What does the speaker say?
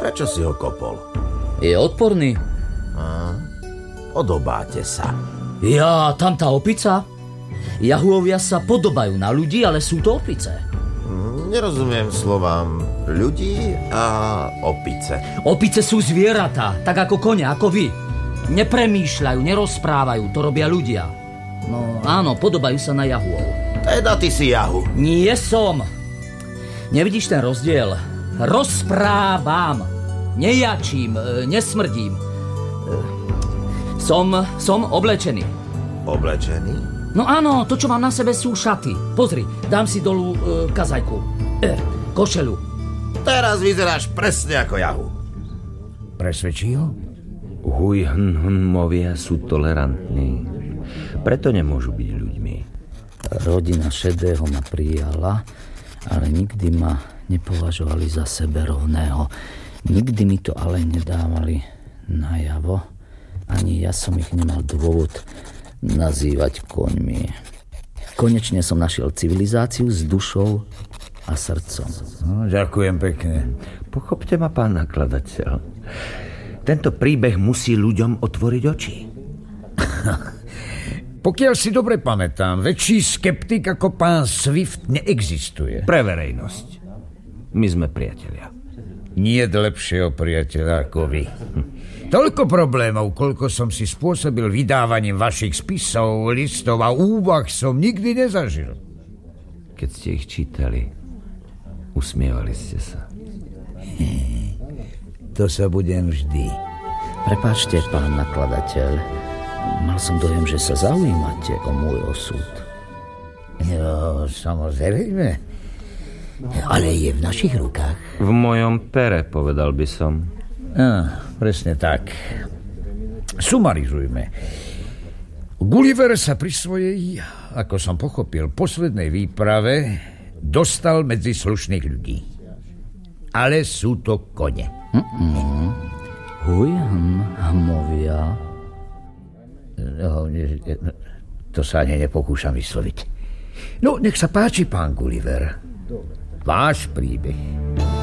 Prečo si ho kopol? Je odporný. Podobáte sa. Ja, tam tá opica? Jahuovia sa podobajú na ľudí, ale sú to opice. Nerozumiem slovám ľudí a opice. Opice sú zvieratá, tak ako kone, ako vy. Nepremýšľajú, nerozprávajú, to robia ľudia. No áno, podobajú sa na jahuov. Teda ty si jahu. Nie som. Nevidíš ten rozdiel? Rozprávam. Nejačím, nesmrdím. Som oblečený. Oblečený? No áno, to, čo mám na sebe, sú šaty. Pozri, dám si dolu kazajku. Košelu. Teraz vyzeráš presne ako jahu. Presvedčí ho? Huj-hnmovia sú tolerantní. Preto nemôžu byť ľuďmi. Rodina Šedého ma prijala, ale nikdy ma nepovažovali za seberovného. Nikdy mi to ale nedávali najavo. Ani ja som ich nemal dôvod nazývať koňmi. Konečne som našiel civilizáciu s dušou a srdcom. No, ďakujem pekne. Pochopte ma, pán nakladateľ. Tento príbeh musí ľuďom otvoriť oči. Pokiaľ si dobre pamätám, väčší skeptik ako pán Swift neexistuje. Pre verejnosť. My sme priatelia. Nie je lepšieho priateľa ako vy. Toľko problémov, koľko som si spôsobil vydávaním vašich spisov, listov a úvah, som nikdy nezažil. Keď ste ich čítali, usmievali ste sa. To sa budem vždy. Prepáčte, pán nakladateľ. Mal som dojem, že sa zaujímate o môj osud. No, samozrejme. Ale je v našich rukách. V mojom pere, povedal by som. Presne tak. Sumarizujme. Gulliver sa pri svojej, ako som pochopil, poslednej výprave dostal medzi slušných ľudí. Ale sú to kone. Huj-hmovia. No, to sa ani nepokúšam vysloviť. No, nech sa páči, pán Gulliver. Váš príbeh.